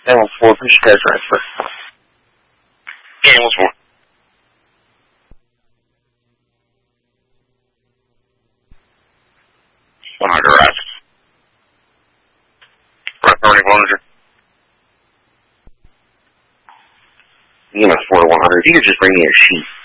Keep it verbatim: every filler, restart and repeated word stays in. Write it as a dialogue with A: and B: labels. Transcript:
A: Animal four, push code transfer. Animal four. one hundred arrived. Right, morning, one hundred. Unit four to one hundred, you could just bring me a sheet.